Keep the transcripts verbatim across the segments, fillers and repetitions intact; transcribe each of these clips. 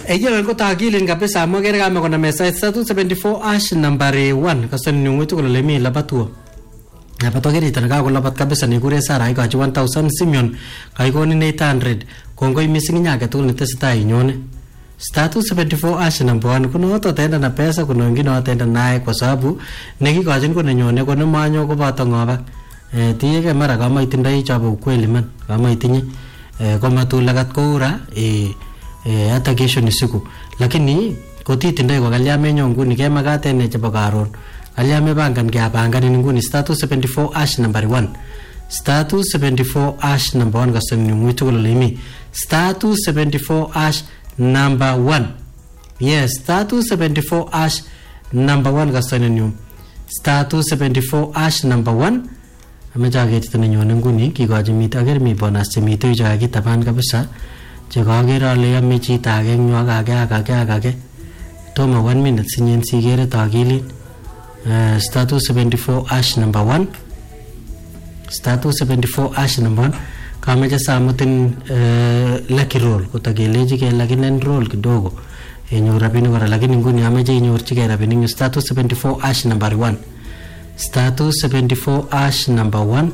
Eyo ko tagilin kabisa mo kere kama kona mesa star two seventy-four ash number one kason nyungu tu kule mi labatu. Lapato kere tanaga ko lapat kabisa ni kure sara iko one thousand Simeon kai ko ni eight hundred kongo missing nyaka tu nitesita inyone. Star two seventy-four ash number one kuno to tenda na pesa kuno ngino tenda nae kwa sababu neki ko ajin kuno nyone kuno manyo ko bato ngoba. Eh tiye ke mara kama itindai chabo ukweli man kama itinyi eh kama tu lagat ko ura eh eh hata kesho ni siku lakini koti tindai kwa kaliame nyongu ni kema kate ne chabo karon kaliame bangan ke abanga ni nguni star two seventy-four ash number one star two seventy-four ash number one kasen ni mwitu kulo limi star two seventy-four ash number one yes star two seventy-four ash number one kasen ni star two seventy-four ash number one ameja ke titane nyone nguni ki ko jimita ager mi bonus chimito ja ki taban kabisa Jagagera le ami chita ge nywa ga ga ga ga ge toma one minute sinyen sigere tagili star two seventy-four ash number one star two seventy-four ash number one kama ja samutin lucky roll ko tagele ji ke lakini roll kidogo enyo rabini wala lakini nguni ameje enyo chike rabini star two seventy-four ash number one star two seventy-four ash number one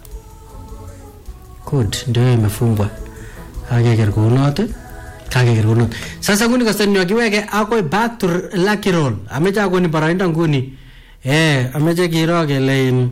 good ndio imefungwa kageger kunot kageger kunot sasa nguni kasenyo kiweke ako back to lucky roll ameja ko ni barainda nguni eh ameja kiro kele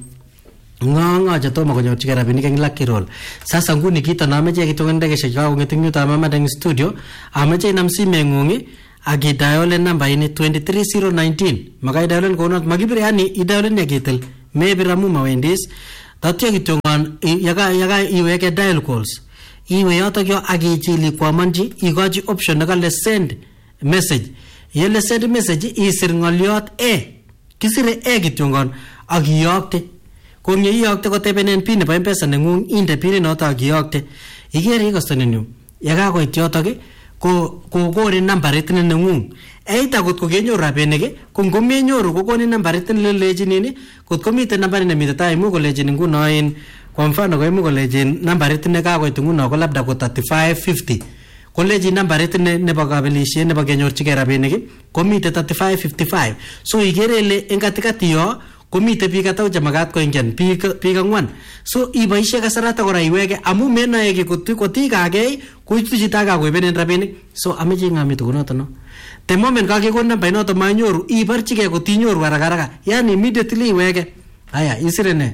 ngongo je toma konyo chikera bini ken lucky roll sasa nguni kita na ameja kitongende keshe kwa ngetinyu ta mama deng studio ameja namsime ngungi agi dial number ini twenty-three zero nineteen magai dial konot magibire yani idial ne gitel maybe ramu mawendis tatya kitongan yaga yaga iweke dial calls iwe yoto kyo agichili kwa manji igoji option nakale send message yele send message isir ngoliot e kisire e kityongon agiyokte konye iyokte ko tebenen pin nebo mpesa nengung inde pin noto agiyokte igere ikostenenyu yaga ko ityoto ke ko ko gore nambarit nengung eita got ko genyo rabenege ko ngomenyoru ko koni nambarit lelejinini kot komite nambarit nemite tai mu ko lejin nguno in kwa mfano kwa imuko lejin nambarit ne kako itunguno ko labda ko thirty-five fifty ko lejin nambarit ne nebo kabelishe nebo kenyorchike rabinik ko mite thirty-five fifty-five so igerele en katikati yo ko mite biik ata chamagat ko ingen biik biik angwan so iboishe kasarata kora iweke amu menae ke kotu kotikage kuitu chitaga ko ibenen rabinik so ameje ngami tukunoto no the moment kage ko namba inoto manyoru ibarchike kotinyoru haraka haraka yani immediately iweke haya isirene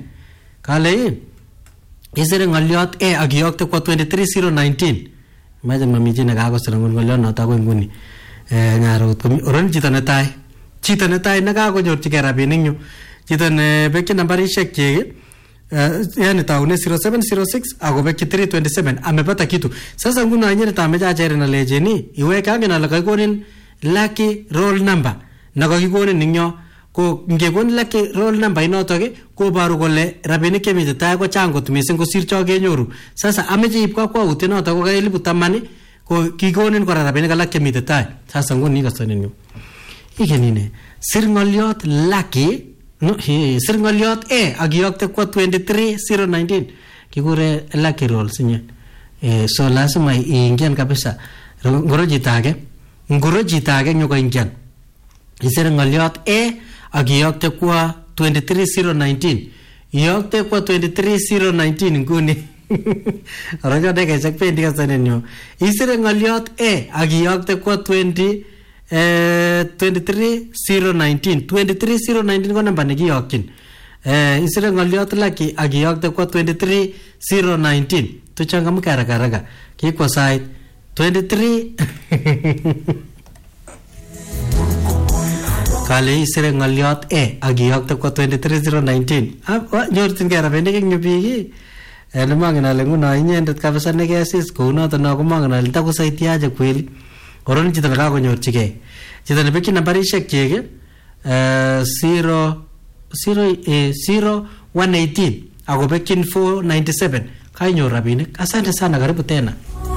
kale isere ngaliot e agiyokte kwa twenty-three zero nineteen maje mamiji na gago sera ngoliot nota ko nguni eh ngaro ko oron chito netai chito netai na gago nyorchike rabinik nyu chito ne beki nambarishek chege yani taune zero seven zero six ago beki three twenty-seven amepata kitu sasa nguno anyere tameja achere na lejeni iweke angena la kagonin lucky roll number na kagonin ninyo ko ngekon lucky roll number inoto ke ko baru kole rabinik kemite ta ko chango tumising ko sircho kenyoru sasa ameje ipka kwa utenoto ko elipu tamani ko kikonin kora rabinik alak kemite ta sasa ngoni kasonin yu ikenine sirngoliot lucky no he sirngoliot e agiyokte kwa twenty-three zero nineteen kikure lucky roll sinye eh so lazima iingian kabisa ngoro jitage ngoro jitage nyoko ingian sirngoliot e agiyokte kwa twenty-three zero nineteen iyokte kwa twenty-three zero nineteen nguni araga de ke pendi kasanenyo isire ngoliot e agiyokte kwa twenty eh twenty-three zero nineteen twenty-three zero nineteen ko namba ne giyokkin eh isire ngoliot laki agiyokte kwa twenty-three zero nineteen tuchanga mukara karaga kiko site twenty-three kale isire ngoliot e agiyokte kwa twenty-three zero nineteen ah nyortin gara bende king nyubi eh namangena lengu na inyendet kabisa ne kesis ko unoto na ko mangena lita ko site aje kweli oron chito na ko nyorchige chito ne beki nambarishek chege eh zero zero one eighteen ago bekin four ninety-seven kainyo rabinik asante sana karibu tena